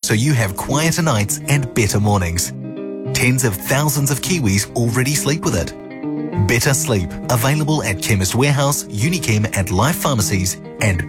so you have quieter nights and better mornings. Tens of thousands of Kiwis already sleep with it. Better Sleep, available at Chemist Warehouse, Unichem and Life Pharmacies and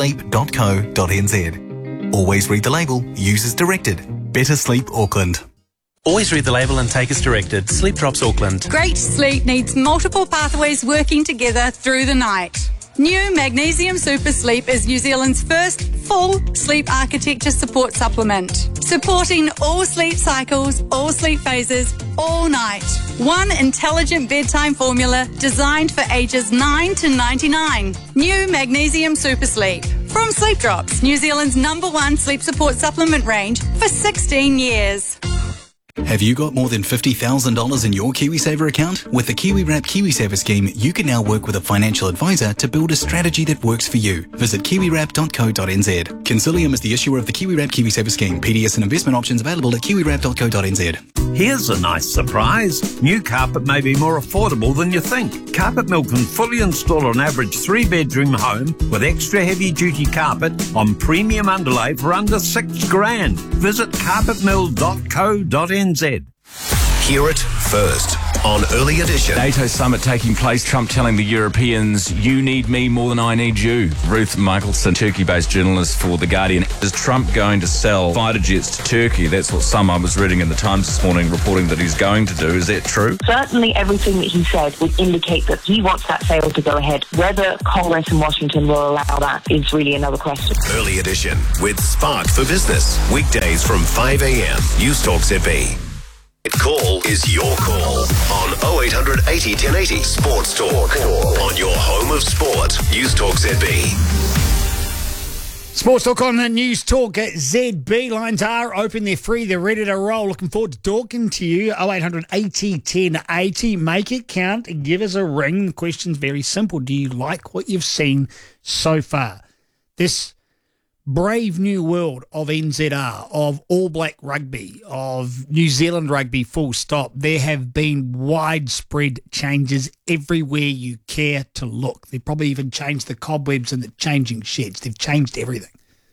bettersleep.co.nz. Always read the label, use as directed. Better Sleep Auckland. Always read the label and take as directed. Sleep Drops Auckland. Great sleep needs multiple pathways working together through the night. New Magnesium Super Sleep is New Zealand's first full sleep architecture support supplement, supporting all sleep cycles, all sleep phases, all night. One intelligent bedtime formula designed for ages 9 to 99. New Magnesium Super Sleep. From Sleep Drops, New Zealand's #1 sleep support supplement range for 16 years. Have you got more than $50,000 in your KiwiSaver account? With the KiwiWrap KiwiSaver scheme, you can now work with a financial advisor to build a strategy that works for you. Visit kiwiwrap.co.nz. Consilium is the issuer of the KiwiWrap KiwiSaver scheme. PDS and investment options available at kiwiwrap.co.nz. Here's a nice surprise. New carpet may be more affordable than you think. Carpet Mill can fully install an average 3-bedroom home with extra heavy-duty carpet on premium underlay for under $6,000. Visit carpetmill.co.nz. Hear it first on Early Edition. NATO summit taking place, Trump telling the Europeans, you need me more than I need you. Ruth Michelson, Turkey-based journalist for The Guardian. Is Trump going to sell fighter jets to Turkey? That's what I was reading in the Times this morning, reporting that he's going to do. Is that true? Certainly everything that he said would indicate that he wants that sale to go ahead. Whether Congress in Washington will allow that is really another question. Early Edition with Spark for Business. Weekdays from 5 a.m. News Talk ZB. Call is your call on 0800 80 1080 Sports Talk on your home of sport. News Talk ZB. Sports Talk on the News Talk at ZB. Lines are open, they're free, they're ready to roll. Looking forward to talking to you. 0800 80 1080. Make it count and give us a ring. The question's very simple. Do you like what you've seen so far? This brave new world of NZR, of All Black rugby, of New Zealand rugby, full stop. There have been widespread changes everywhere you care to look. They've probably even changed the cobwebs in the changing sheds. They've changed everything.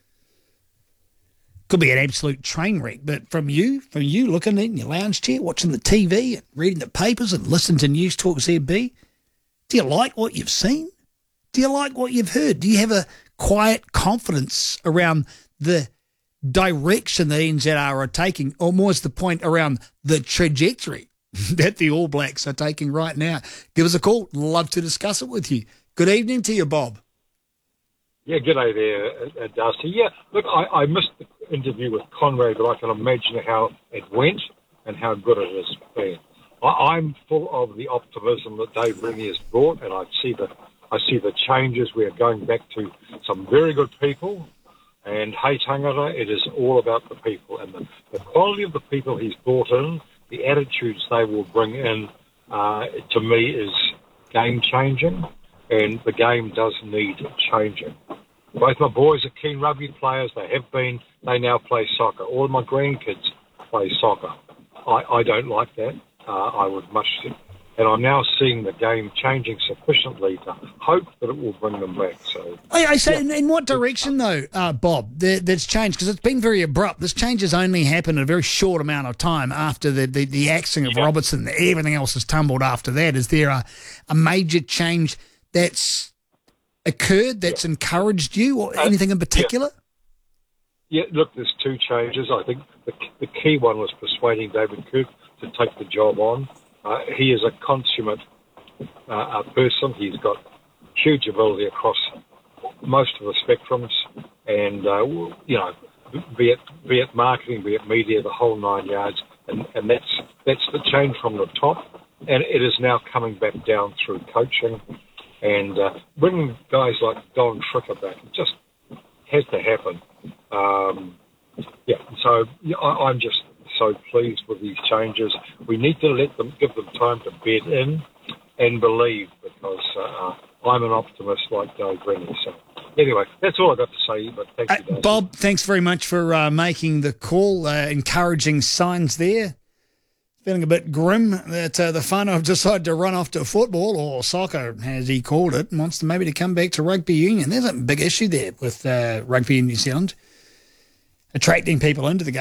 Could be an absolute train wreck, but from you looking in your lounge chair, watching the TV and reading the papers and listening to News Talk ZB, do you like what you've seen? Do you like what you've heard? Do you have a quiet confidence around the direction the NZR are taking, or more to the point, around the trajectory that the All Blacks are taking right now? Give us a call. Love to discuss it with you. Good evening to you, Bob. Yeah, g'day there, Darcy. Yeah, look, I missed the interview with Conrad, but I can imagine how it went and how good it has been. I'm full of the optimism that Dave Rennie has brought, and I see the changes. We are going back to some very good people, and hey tangata, it is all about the people and the quality of the people he's brought in, the attitudes they will bring in, to me is game changing, and the game does need changing. Both my boys are keen rugby players. They have been. They now play soccer. All of my grandkids play soccer. I don't like that. I would much... And I'm now seeing the game changing sufficiently to hope that it will bring them back. So, in what direction, though, Bob, that's changed? Because it's been very abrupt. This change has only happened in a very short amount of time after the axing of Robertson. Everything else has tumbled after that. Is there a major change that's occurred that's encouraged you, or anything in particular? Yeah, look, there's two changes. I think the key one was persuading David Kirk to take the job on. He is a consummate person. He's got huge ability across most of the spectrums, and be it marketing, be it media, the whole 9 yards, and that's the change from the top, and it is now coming back down through coaching, and bringing guys like Don Tricker back. It just has to happen. So I'm just so pleased with these changes. We need to give them time to bed in and believe, because I'm an optimist like Dave Rennie. So anyway, that's all I've got to say, but thank you, Darcy. Bob, thanks very much for making the call. Encouraging signs there. Feeling a bit grim that the whānau have decided to run off to football, or soccer, as he called it, and wants to maybe to come back to rugby union. There's a big issue there with rugby in New Zealand, attracting people into the game.